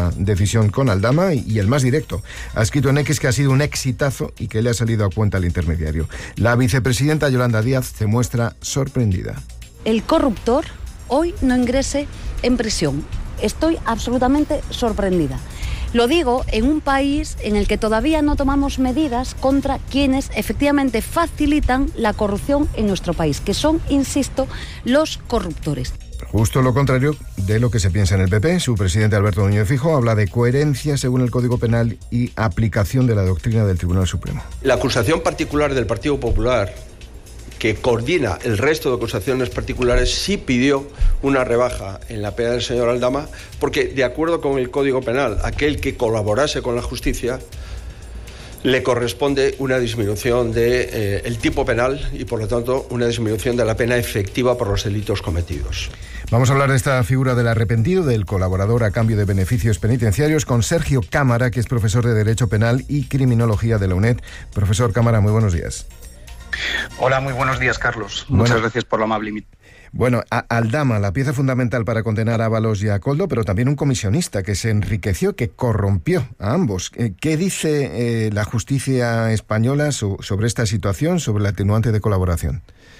esta decisión con Aldama y el más directo. Ha escrito en X que ha sido un exitazo y que le ha salido a cuenta al intermediario. La vicepresidenta Yolanda Díaz se muestra sorprendida. El corruptor hoy no ingrese en prisión. Estoy absolutamente sorprendida. Lo digo en un país en el que todavía no tomamos medidas contra quienes efectivamente facilitan la corrupción en nuestro país, que son, insisto, los corruptores. Justo lo contrario de lo que se piensa en el PP. Su presidente Alberto Núñez Feijóo habla de coherencia según el Código Penal y aplicación de la doctrina del Tribunal Supremo. La acusación particular del Partido Popular, que coordina el resto de acusaciones particulares, sí pidió una rebaja en la pena del señor Aldama, porque de acuerdo con el Código Penal, aquel que colaborase con la justicia le corresponde una disminución del tipo penal y, por lo tanto, una disminución de la pena efectiva por los delitos cometidos. Vamos a hablar de esta figura del arrepentido, del colaborador a cambio de beneficios penitenciarios, con Sergio Cámara, que es profesor de Derecho Penal y Criminología de la UNED. Profesor Cámara, muy buenos días. Hola, muy buenos días, Carlos. Muchas gracias por la amable invitación. Bueno, Aldama, la pieza fundamental para condenar a Ábalos y a Koldo, pero también un comisionista que se enriqueció, que corrompió a ambos. ¿Qué dice la justicia española sobre esta situación, sobre el atenuante de colaboración?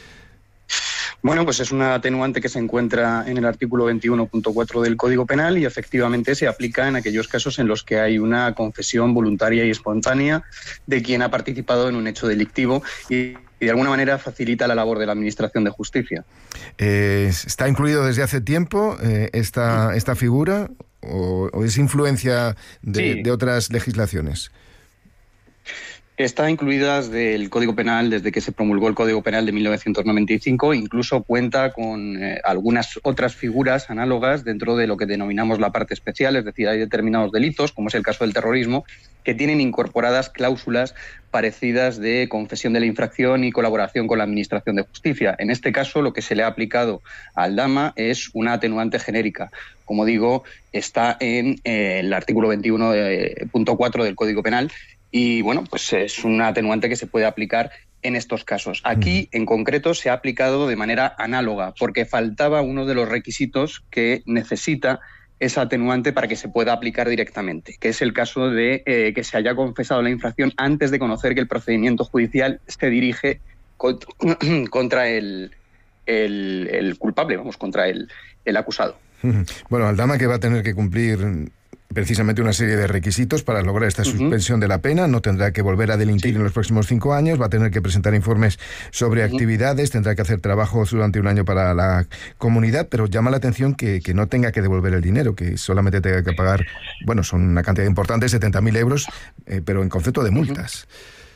Bueno, pues es una atenuante que se encuentra en el artículo 21.4 del Código Penal y efectivamente se aplica en aquellos casos en los que hay una confesión voluntaria y espontánea de quien ha participado en un hecho delictivo y de alguna manera facilita la labor de la Administración de Justicia. ¿Está incluido desde hace tiempo esta figura o es influencia de otras legislaciones? Está incluida desde el Código Penal, desde que se promulgó el Código Penal de 1995, incluso cuenta con algunas otras figuras análogas dentro de lo que denominamos la parte especial, es decir, hay determinados delitos, como es el caso del terrorismo, que tienen incorporadas cláusulas parecidas de confesión de la infracción y colaboración con la Administración de Justicia. En este caso, lo que se le ha aplicado a Aldama es una atenuante genérica. Como digo, está en el artículo 21.4 del Código Penal. Y bueno, pues es una atenuante que se puede aplicar en estos casos. Aquí, en concreto, se ha aplicado de manera análoga, porque faltaba uno de los requisitos que necesita esa atenuante para que se pueda aplicar directamente, que es el caso de que se haya confesado la infracción antes de conocer que el procedimiento judicial se dirige contra el culpable, contra el acusado. Bueno, Aldama, que va a tener que cumplir precisamente una serie de requisitos para lograr esta suspensión de la pena. No tendrá que volver a delinquir en los próximos 5 años, va a tener que presentar informes sobre actividades, tendrá que hacer trabajos durante un año para la comunidad, pero llama la atención que no tenga que devolver el dinero, que solamente tenga que pagar, bueno, son una cantidad importante, 70.000 euros, pero en concepto de multas.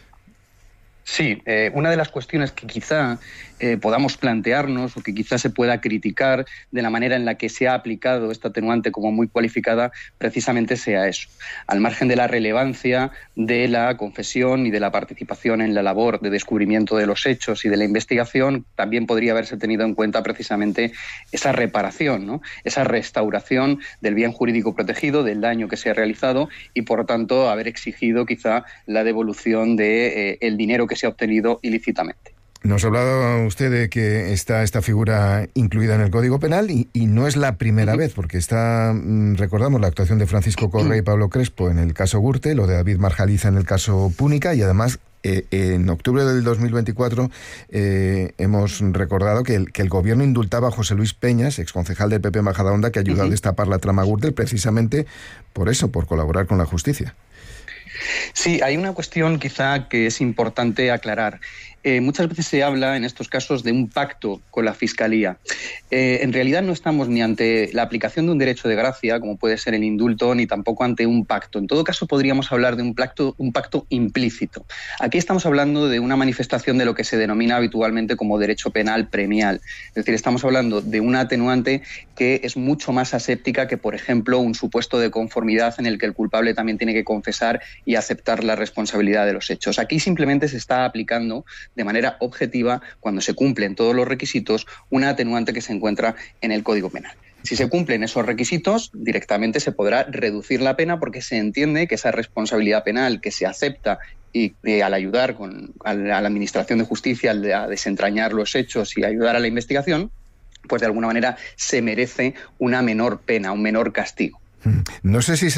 Sí, una de las cuestiones que quizá podamos plantearnos o que quizá se pueda criticar de la manera en la que se ha aplicado esta atenuante como muy cualificada precisamente sea eso. Al margen de la relevancia de la confesión y de la participación en la labor de descubrimiento de los hechos y de la investigación, también podría haberse tenido en cuenta precisamente esa reparación, ¿no? Esa restauración del bien jurídico protegido, del daño que se ha realizado y, por tanto, haber exigido quizá la devolución de el dinero que se ha obtenido ilícitamente. Nos hablaba usted de que está esta figura incluida en el Código Penal y no es la primera vez, porque recordamos la actuación de Francisco Correa y Pablo Crespo en el caso Gürtel, o de David Marjaliza en el caso Púnica, y además en octubre del 2024 hemos recordado que el gobierno indultaba a José Luis Peñas, exconcejal del PP en Majadahonda, que ayudó a destapar la trama Gürtel precisamente por eso, por colaborar con la justicia. Sí, hay una cuestión quizá que es importante aclarar. Muchas veces se habla en estos casos de un pacto con la Fiscalía. En realidad no estamos ni ante la aplicación de un derecho de gracia, como puede ser el indulto, ni tampoco ante un pacto. En todo caso, podríamos hablar de un pacto implícito. Aquí estamos hablando de una manifestación de lo que se denomina habitualmente como derecho penal premial. Es decir, estamos hablando de una atenuante que es mucho más aséptica que, por ejemplo, un supuesto de conformidad en el que el culpable también tiene que confesar y aceptar la responsabilidad de los hechos. Aquí simplemente se está aplicando de manera objetiva, cuando se cumplen todos los requisitos, una atenuante que se encuentra en el Código Penal. Si se cumplen esos requisitos, directamente se podrá reducir la pena porque se entiende que esa responsabilidad penal que se acepta y al ayudar a la Administración de Justicia a desentrañar los hechos y ayudar a la investigación, pues de alguna manera se merece una menor pena, un menor castigo. No sé si